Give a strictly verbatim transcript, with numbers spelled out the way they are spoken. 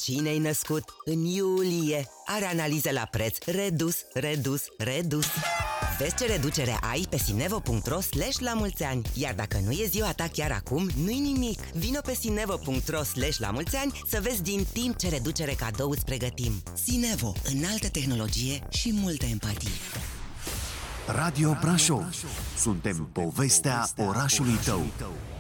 Cine-i născut în iulie are analiză la preț redus, redus, redus. Vezi ce reducere ai pe sinevo punct ro slash la mulți ani. Iar dacă nu e ziua ta chiar acum, nu-i nimic. Vino pe sinevo punct ro slash la mulți ani să vezi din timp ce reducere cadou îți pregătim. Sinevo, înaltă tehnologie și multă empatie. Radio Brașov. Suntem povestea orașului tău.